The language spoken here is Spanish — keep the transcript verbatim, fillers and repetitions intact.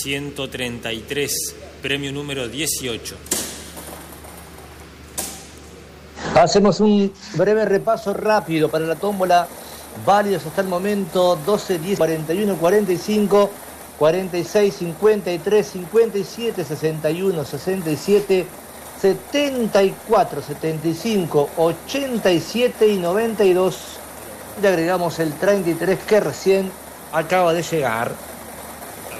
ciento treinta y tres, premio número dieciocho. Hacemos un breve repaso rápido para la tómbola. Válidos hasta el momento: doce, diez, cuarenta y uno, cuarenta y cinco, cuarenta y seis, cincuenta y tres, cincuenta y siete, sesenta y uno, sesenta y siete, setenta y cuatro, setenta y cinco, ochenta y siete y noventa y dos. Le agregamos el treinta y tres que recién acaba de llegar.